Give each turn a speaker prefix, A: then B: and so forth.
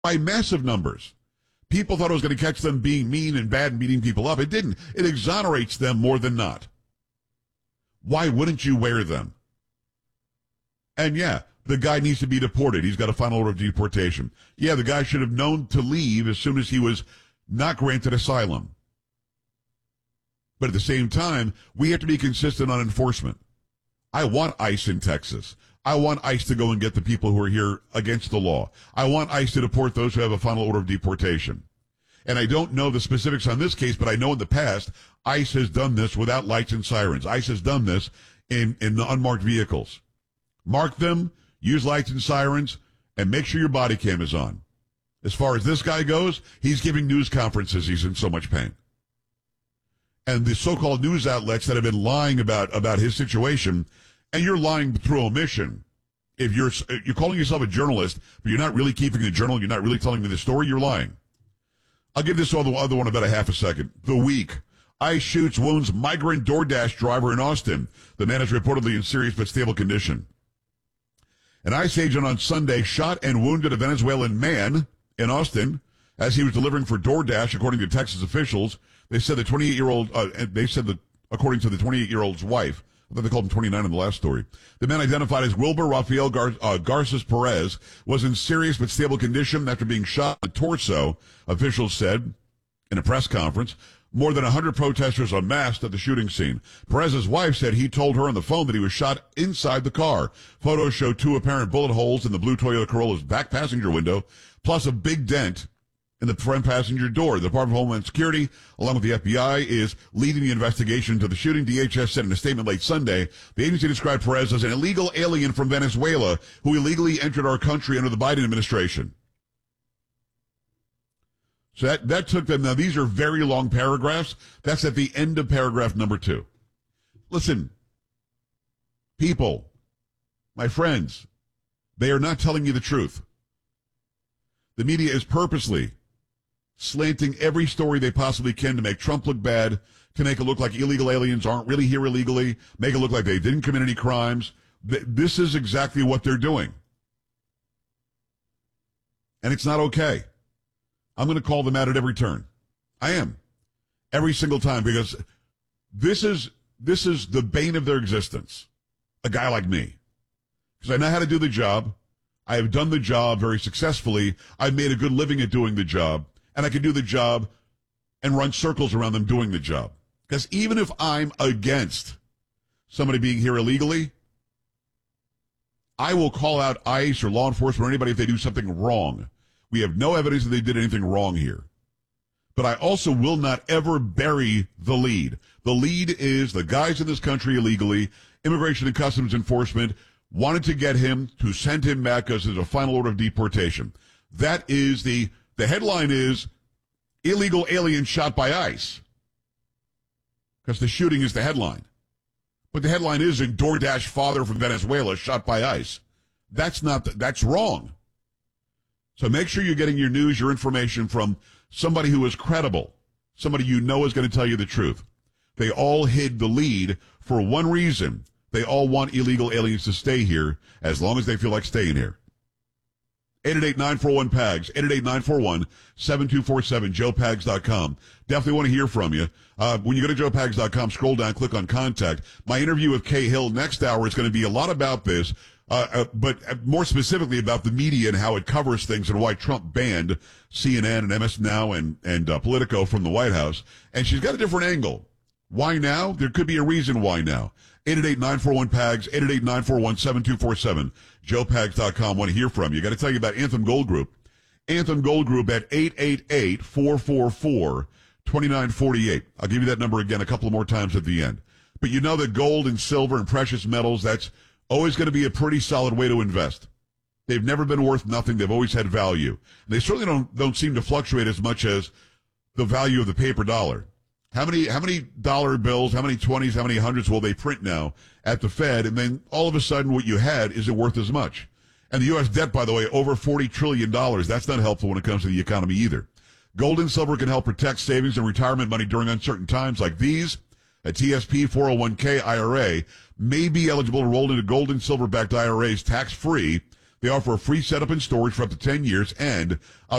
A: by massive numbers. People thought it was going to catch them being mean and bad and beating people up. It didn't. It exonerates them more than not. Why wouldn't you wear them? And yeah, the guy needs to be deported. He's got a final order of deportation. Yeah, the guy should have known to leave as soon as he was not granted asylum. But at the same time, we have to be consistent on enforcement. I want ICE in Texas. I want ICE to go and get the people who are here against the law. I want ICE to deport those who have a final order of deportation. And I don't know the specifics on this case, but I know in the past, ICE has done this without lights and sirens. ICE has done this in unmarked vehicles. Mark them, use lights and sirens, and make sure your body cam is on. As far as this guy goes, he's giving news conferences. He's in so much pain. And the so-called news outlets that have been lying about his situation, and you're lying through omission. If you're calling yourself a journalist, but you're not really keeping the journal, you're not really telling me the story, you're lying. I'll give this other one about a half a second. The Week. ICE shoots, wounds migrant DoorDash driver in Austin. The man is reportedly in serious but stable condition. An ICE agent on Sunday shot and wounded a Venezuelan man in Austin as he was delivering for DoorDash, according to Texas officials. They said the 28-year-old, according to the 28-year-old's wife, I thought they called him 29 in the last story. The man identified as Wilber Rafael Garces Perez was in serious but stable condition after being shot in the torso, officials said in a press conference. More than 100 protesters amassed at the shooting scene. Perez's wife said he told her on the phone that he was shot inside the car. Photos show 2 apparent bullet holes in the blue Toyota Corolla's back passenger window, plus a big dent in the front passenger door. The Department of Homeland Security, along with the FBI, is leading the investigation into the shooting. DHS said in a statement late Sunday, the agency described Perez as an illegal alien from Venezuela who illegally entered our country under the Biden administration. So that took them. Now, these are very long paragraphs. That's at the end of paragraph number 2. Listen, people, my friends, they are not telling you the truth. The media is purposely slanting every story they possibly can to make Trump look bad, to make it look like illegal aliens aren't really here illegally, make it look like they didn't commit any crimes. This is exactly what they're doing. And it's not okay. I'm going to call them out at every turn. I am. Every single time, because this is the bane of their existence. A guy like me. Because I know how to do the job. I have done the job very successfully. I've made a good living at doing the job. And I can do the job and run circles around them doing the job. Because even if I'm against somebody being here illegally, I will call out ICE or law enforcement or anybody if they do something wrong. We have no evidence that they did anything wrong here. But I also will not ever bury the lead. The lead is the guys in this country illegally, Immigration and Customs Enforcement wanted to get him to send him back because there's a final order of deportation. That is the headline is illegal alien shot by ICE. Because the shooting is the headline. But the headline is in DoorDash father from Venezuela shot by ICE. That's wrong. So make sure you're getting your news, your information from somebody who is credible, somebody you know is going to tell you the truth. They all hid the lead for one reason. They all want illegal aliens to stay here as long as they feel like staying here. 888-941-PAGS, 888-941-7247, joepags.com. Definitely want to hear from you. When you go to joepags.com, scroll down, click on contact. My interview with Kay Hill next hour is going to be a lot about this, but more specifically about the media and how it covers things and why Trump banned CNN and MS Now and Politico from the White House. And she's got a different angle. Why now? There could be a reason why now. 888-941-PAGS, 888-941-7247, joepags.com. Want to hear from you. Got to tell you about Anthem Gold Group. Anthem Gold Group at 888-444-2948. I'll give you that number again a couple of more times at the end. But you know that gold and silver and precious metals, that's always going to be a pretty solid way to invest. They've never been worth nothing. They've always had value. And they certainly don't seem to fluctuate as much as the value of the paper dollar. How many dollar bills, how many 20s, how many hundreds will they print now at the Fed? And then all of a sudden what you had isn't worth as much. And the U.S. debt, by the way, over $40 trillion. That's not helpful when it comes to the economy either. Gold and silver can help protect savings and retirement money during uncertain times like these. A TSP 401k IRA may be eligible to roll into gold and silver-backed IRAs tax-free They offer a free setup and storage for up to 10 years and